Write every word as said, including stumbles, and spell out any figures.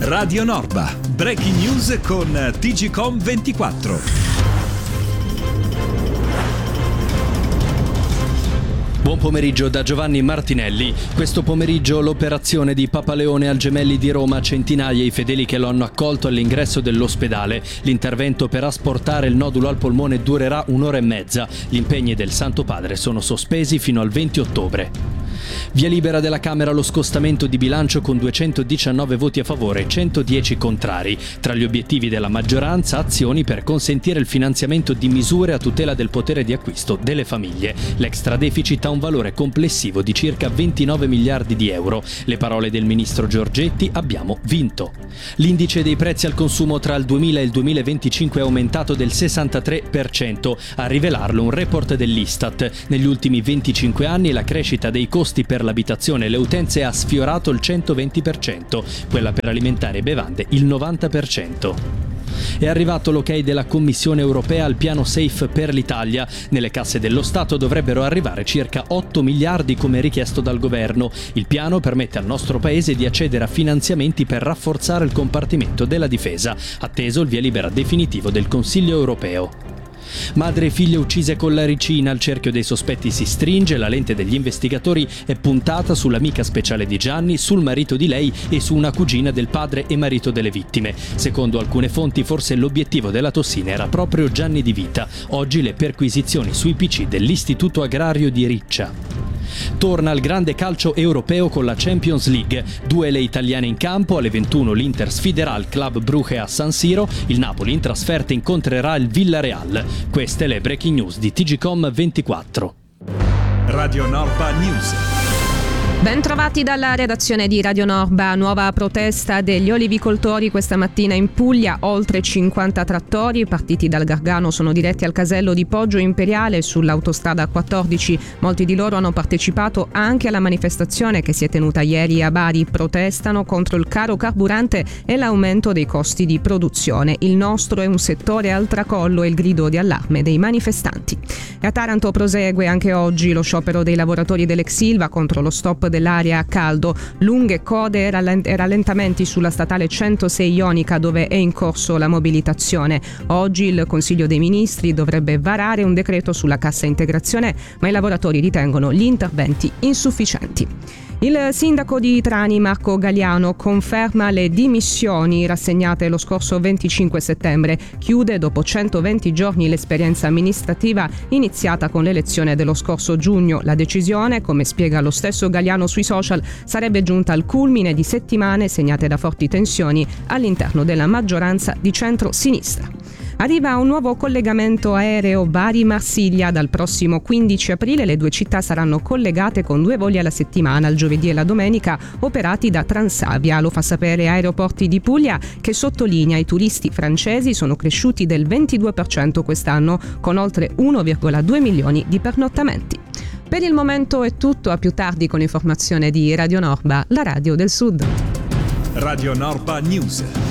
Radio Norba, breaking news con T G C O M ventiquattro. Buon pomeriggio da Giovanni Martinelli. Questo pomeriggio l'operazione di Papaleone al Gemelli di Roma, centinaia i fedeli che lo hanno accolto all'ingresso dell'ospedale. L'intervento per asportare il nodulo al polmone durerà un'ora e mezza. Gli impegni del Santo Padre sono sospesi fino al venti ottobre. Via libera della Camera allo scostamento di bilancio con duecentodiciannove voti a favore e centodieci contrari. Tra gli obiettivi della maggioranza, azioni per consentire il finanziamento di misure a tutela del potere di acquisto delle famiglie. L'extra deficit ha un valore complessivo di circa ventinove miliardi di euro. Le parole del ministro Giorgetti: abbiamo vinto. L'indice dei prezzi al consumo tra il duemila e il duemilaventicinque è aumentato del sessantatré per cento. A rivelarlo un report dell'Istat. Negli ultimi venticinque anni la crescita dei costi per l'abitazione e le utenze ha sfiorato il centoventi per cento, quella per alimentari e bevande il novanta per cento. È arrivato l'ok della Commissione europea al piano Safe per l'Italia. Nelle casse dello Stato dovrebbero arrivare circa otto miliardi come richiesto dal governo. Il piano permette al nostro paese di accedere a finanziamenti per rafforzare il compartimento della difesa, atteso il via libera definitivo del Consiglio europeo. Madre e figlia uccise con la ricina, il cerchio dei sospetti si stringe, la lente degli investigatori è puntata sull'amica speciale di Gianni, sul marito di lei e su una cugina del padre e marito delle vittime. Secondo alcune fonti forse l'obiettivo della tossina era proprio Gianni Di Vita. Oggi le perquisizioni sui P C dell'Istituto Agrario di Riccia. Torna al grande calcio europeo con la Champions League. Due le italiane in campo, alle ventuno l'Inter sfiderà il Club Brugge a San Siro, il Napoli in trasferta incontrerà il Villarreal. Queste le breaking news di T G C O M ventiquattro. Radio Norba News. Ben trovati dalla redazione di Radio Norba. Nuova protesta degli olivicoltori questa mattina in Puglia. Oltre cinquanta trattori partiti dal Gargano sono diretti al casello di Poggio Imperiale sull'autostrada quattordici. Molti di loro hanno partecipato anche alla manifestazione che si è tenuta ieri a Bari. Protestano contro il caro carburante e l'aumento dei costi di produzione. Il nostro è un settore al tracollo, è il grido di allarme dei manifestanti. E a Taranto prosegue anche oggi lo sciopero dei lavoratori dell'ex Ilva contro lo stop dell'aria a caldo, lunghe code e rallentamenti sulla statale centosei Ionica dove è in corso la mobilitazione. Oggi il Consiglio dei Ministri dovrebbe varare un decreto sulla cassa integrazione, ma i lavoratori ritengono gli interventi insufficienti. Il sindaco di Trani, Marco Galliano, conferma le dimissioni rassegnate lo scorso venticinque settembre. Chiude dopo centoventi giorni l'esperienza amministrativa iniziata con l'elezione dello scorso giugno. La decisione, come spiega lo stesso Galliano sui social, sarebbe giunta al culmine di settimane segnate da forti tensioni all'interno della maggioranza di centro-sinistra. Arriva un nuovo collegamento aereo Bari-Marsiglia. Dal prossimo quindici aprile le due città saranno collegate con due voli alla settimana, il giovedì e la domenica, operati da Transavia. Lo fa sapere Aeroporti di Puglia, che sottolinea i turisti francesi sono cresciuti del ventidue per cento quest'anno, con oltre uno virgola due milioni di pernottamenti. Per il momento è tutto, a più tardi con informazione di Radio Norba, la radio del Sud. Radio Norba News.